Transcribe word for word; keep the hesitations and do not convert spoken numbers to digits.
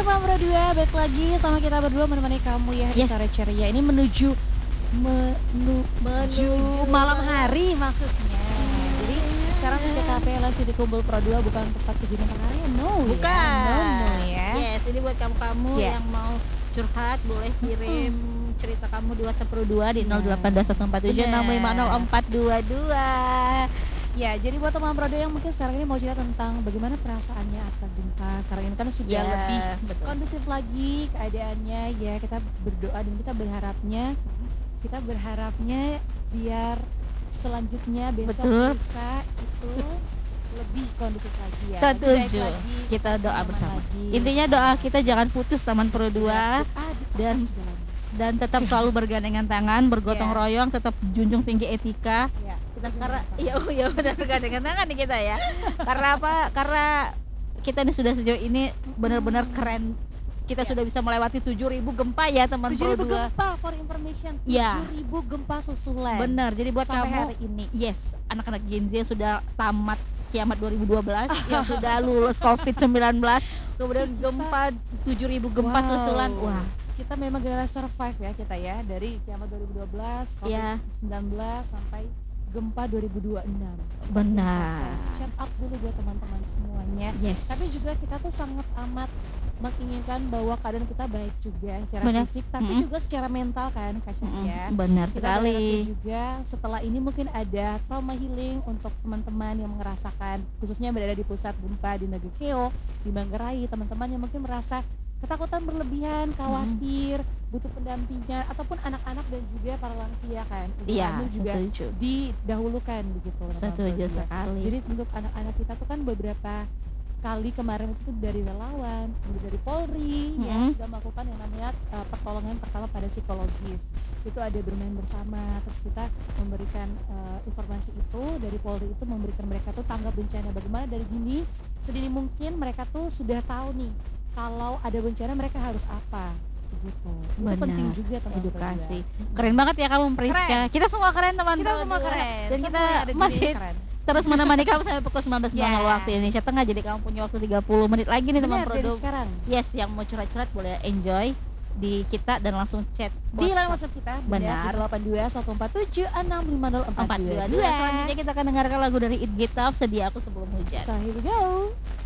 teman berdua, balik lagi sama kita berdua menemani kamu ya di Yes. sore ceria ini menuju menu, menuju malam hari maksudnya. Jadi sekarang di T K P L S Titik Kumpul Pro dua bukan tempat kejadian perkara, no Bukan. ya, no, no ya. Yes, ini buat kamu-kamu Yeah. yang mau curhat boleh kirim cerita kamu di WhatsApp Pro dua di Yeah. nol delapan dua satu empat tujuh enam lima nol empat dua dua. Ya, jadi buat teman Prodo yang mungkin sekarang ini mau cerita tentang bagaimana perasaannya atas gempa. Sekarang ini kan sudah Ya, lebih betul. kondusif lagi keadaannya. Ya, kita berdoa dan kita berharapnya kita berharapnya biar selanjutnya besok Betul. bisa itu lebih kondusif lagi ya. Setuju. Lebih baik lagi, Kita doa nyaman bersama. lagi. Intinya doa kita jangan putus Taman Pro dua Ah, di dan- atas jalan. dan tetap selalu bergandengan tangan, bergotong Yeah. royong, tetap junjung tinggi etika. Ya, Kita karena iya oh iya benar bergandengan tangan nih kita ya. Karena apa? Karena kita ini sudah sejauh ini benar-benar keren. Kita Ya. sudah bisa melewati tujuh ribu gempa ya teman tujuh Pro ribu dua. gempa for information. Ya. tujuh ribu gempa susulan. Benar. Jadi buat Sampai kamu hari ini. yes, anak-anak Gen Z yang sudah tamat kiamat dua ribu dua belas yang sudah lulus covid sembilan belas, kemudian gempa tujuh ribu gempa Wow. susulan. Wah, Kita memang generasi survive ya kita ya, dari kiamat dua ribu dua belas, Iya. covid sembilan belas sampai gempa dua ribu dua puluh enam. benar. Shout out dulu buat teman-teman semuanya. Yes. Tapi juga kita tuh sangat amat menginginkan bahwa keadaan kita baik juga secara Benar. fisik, tapi Mm-mm. juga secara mental kan Kak Syah, Mm-mm, ya. benar Kita berharap sekali. juga setelah ini mungkin ada trauma healing untuk teman-teman yang merasakan, khususnya yang berada di pusat gempa di Negeri Keo, di Manggarai, teman-teman yang mungkin merasa ketakutan berlebihan, khawatir, butuh pendampingan, ataupun anak-anak dan juga para lansia kan. Ibu Iya, hamil juga setuju. didahulukan begitu. teman-teman Setuju berdua. sekali. Jadi untuk anak-anak kita tuh kan beberapa kali kemarin itu dari relawan, kemudian dari Polri yang Mm-mm. sudah melakukan yang namanya uh, pertolongan pertama pada psikologis. Itu ada bermain bersama, terus kita memberikan uh, informasi itu dari Polri itu memberikan mereka tuh tanggap bencana bagaimana dari gini sedini mungkin mereka tuh sudah tahu nih kalau ada bencana mereka harus apa begitu. Itu Benar. penting juga teman Edukasi. Keren banget ya kamu Priska. Keren. Kita semua keren teman Kita Pro semua dua. keren. Dan Semua kita yang ada di dunia masih keren. terus menemani kamu sampai pukul sembilan belas Ya. waktu Indonesia Tengah. Jadi kamu punya waktu tiga puluh menit lagi nih teman Benar, Pro dari dua. sekarang. Yes, yang mau curhat-curhat boleh enjoy di kita dan langsung chat Di line WhatsApp WhatsApp kita Benar. delapan dua satu empat tujuh enam lima nol empat empat dua dua dua. dua. Selanjutnya kita akan dengarkan lagu dari It Get Up, Sedia Aku Sebelum Hujan. So here we go.